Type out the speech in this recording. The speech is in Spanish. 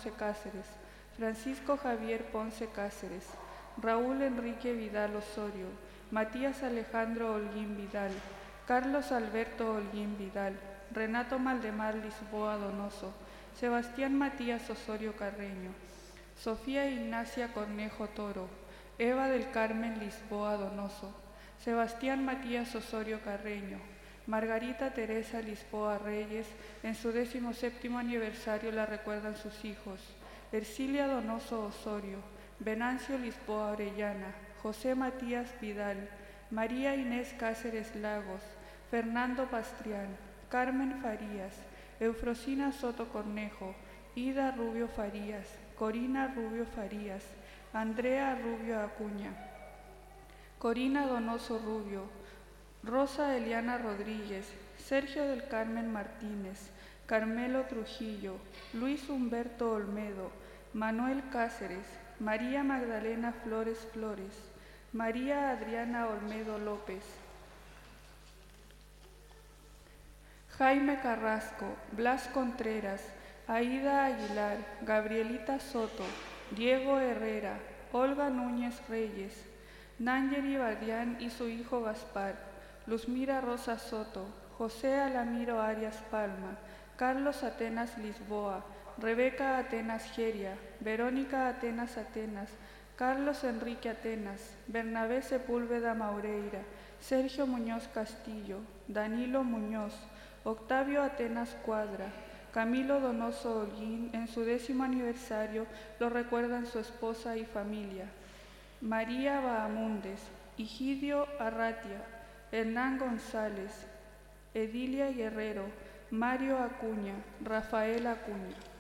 Ponce Cáceres, Francisco Javier Ponce Cáceres, Raúl Enrique Vidal Osorio, Matías Alejandro Holguín Vidal, Carlos Alberto Holguín Vidal, Renato Maldemar Lisboa Donoso, Sebastián Matías Osorio Carreño, Sofía Ignacia Cornejo Toro, Eva del Carmen Lisboa Donoso, Sebastián Matías Osorio Carreño, Margarita Teresa Lisboa Reyes, en su 17º aniversario la recuerdan sus hijos, Ercilia Donoso Osorio, Venancio Lisboa Orellana, José Matías Vidal, María Inés Cáceres Lagos, Fernando Pastrián, Carmen Farías, Eufrosina Soto Cornejo, Ida Rubio Farías, Corina Rubio Farías, Andrea Rubio Acuña, Corina Donoso Rubio, Rosa Eliana Rodríguez, Sergio del Carmen Martínez, Carmelo Trujillo, Luis Humberto Olmedo, Manuel Cáceres, María Magdalena Flores Flores, María Adriana Olmedo López, Jaime Carrasco, Blas Contreras, Aída Aguilar, Gabrielita Soto, Diego Herrera, Olga Núñez Reyes, Nángeri Badián y su hijo Gaspar, Luzmira Rosa Soto, José Alamiro Arias Palma, Carlos Atenas Lisboa, Rebeca Atenas Geria, Verónica Atenas Atenas, Carlos Enrique Atenas, Bernabé Sepúlveda Maureira, Sergio Muñoz Castillo, Danilo Muñoz, Octavio Atenas Cuadra, Camilo Donoso Holguín, en su 10º aniversario lo recuerdan su esposa y familia, María Bahamundes, Higidio Arratia, Hernán González, Edilia Guerrero, Mario Acuña, Rafael Acuña.